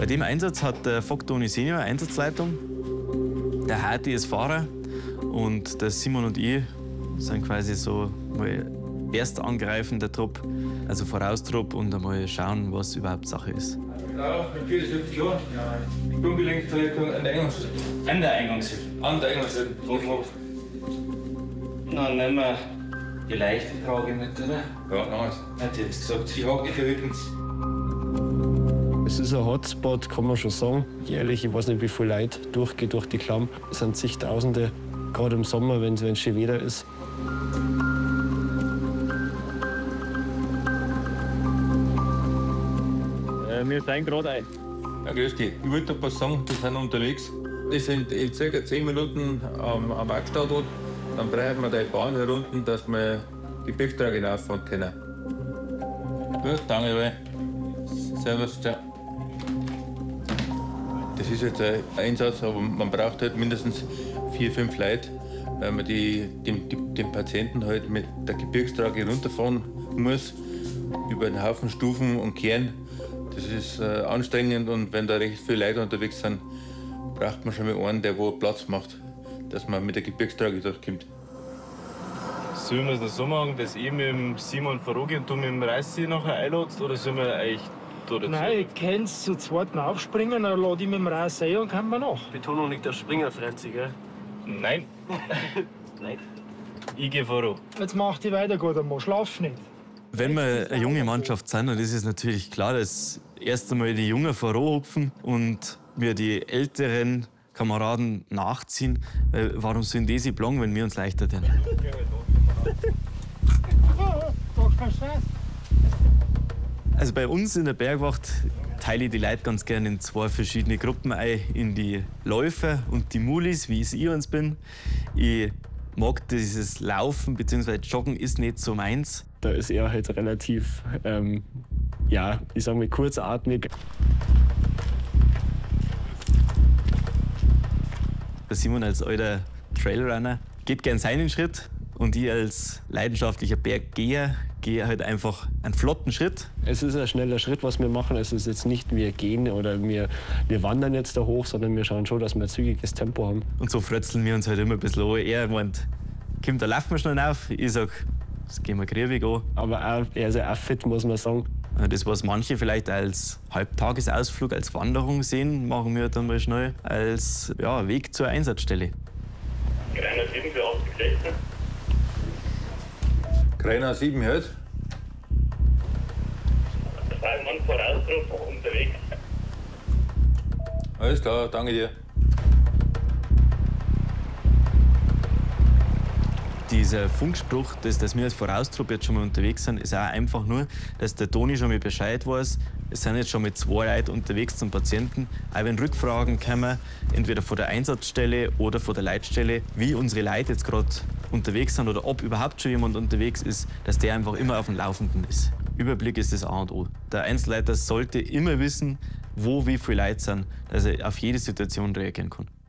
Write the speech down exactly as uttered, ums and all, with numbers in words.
Bei dem Einsatz hat der Fock Toni Senior Einsatzleitung, der Harti ist Fahrer und der Simon und ich sind quasi so mal erst angreifen der Trupp, also Voraustrupp und einmal schauen, was überhaupt Sache ist. Ja, mit vierundsiebzig Jahren. Ja. Sprunggelenkverletzung an der Eingangstür. An der Eingangstür? An der Eingangstür. Dann nehmen wir die leichte Trage mit, oder? Ja, nice. Hat jetzt gesagt. Die Hacke verhüten. Es ist ein Hotspot, kann man schon sagen. Jährlich, ich weiß nicht, wie viele Leute durchgehen durch die Klamm. Es sind zigtausende, gerade im Sommer, wenn es schön Wetter ist. Äh, wir steigen gerade ein. Ja, grüß dich. Ich wollte ein was sagen, wir sind unterwegs. Wir sind in ca. zehn Minuten am, am Werkstattort. Dann brauchen wir die Bahn herunter, dass wir die Gebirgstrage hinauffahren können. Gut, danke. Weil. Servus, ciao. Das ist jetzt ein Einsatz, aber man braucht halt mindestens vier, fünf Leute, weil man die, den, die, den Patienten halt mit der Gebirgstrage runterfahren muss, über einen Haufen Stufen und Kehren. Das ist äh, anstrengend und wenn da recht viele Leute unterwegs sind, braucht man schon mal einen, der wo Platz macht, dass man mit der Gebirgstrage durchkommt. Sollen wir es noch so machen, dass ich mit dem Simon vorgehe und du mit dem Reissi nachher einladest, oder sollen wir euch da dazu? Nein, ich kann zu zweit aufspringen, dann lade ich mit dem Reis ein und kann man nach. Betonung liegt auf Springer, Franzi, gell? Nein. Nein. Ich gehe voran. Jetzt mach die weiter gut einmal, schlaf nicht. Wenn wir eine junge Mannschaft sind, dann ist es natürlich klar, dass erst einmal die Jungen voranhupfen und wir die älteren Kameraden nachziehen. Weil warum sollen die sich blanken, wenn wir uns leichter tun? Also bei uns in der Bergwacht teile ich die Leute ganz gerne in zwei verschiedene Gruppen ein. In die Läufer und die Mulis, wie ich uns bin. Ich mag dieses Laufen bzw. Joggen ist nicht so meins. Da ist er halt relativ, ähm, ja, ich sag mal, kurzatmig. Der Simon als alter Trailrunner geht gern seinen Schritt und ich als leidenschaftlicher Berggeher gehe halt einfach einen flotten Schritt. Es ist ein schneller Schritt, was wir machen. Es ist jetzt nicht, wir gehen oder wir, wir wandern jetzt da hoch, sondern wir schauen schon, dass wir ein zügiges Tempo haben. Und so frötzeln wir uns halt immer ein bisschen an. Er meint, komm, da laufen wir schnell auf. Ich sag, das gehen wir griebig an. Aber auch, er ist ja auch fit, muss man sagen. Das, was manche vielleicht als Halbtagesausflug, als Wanderung sehen, machen wir dann mal schnell als ja, Weg zur Einsatzstelle. Greiner sieben für achtzig sechzehn. Greiner sieben hört. Zwei Mann Vorausdruck unterwegs. Alles klar, danke dir. Dieser Funkspruch, dass, dass wir als Voraustrupp jetzt schon mal unterwegs sind, ist auch einfach nur, dass der Toni schon mal Bescheid weiß. Es sind jetzt schon mit zwei Leuten unterwegs zum Patienten. Auch wenn Rückfragen kommen, entweder von der Einsatzstelle oder von der Leitstelle, wie unsere Leute jetzt gerade unterwegs sind oder ob überhaupt schon jemand unterwegs ist, dass der einfach immer auf dem Laufenden ist. Überblick ist das A und O. Der Einzelleiter sollte immer wissen, wo wie viele Leute sind, dass er auf jede Situation reagieren kann.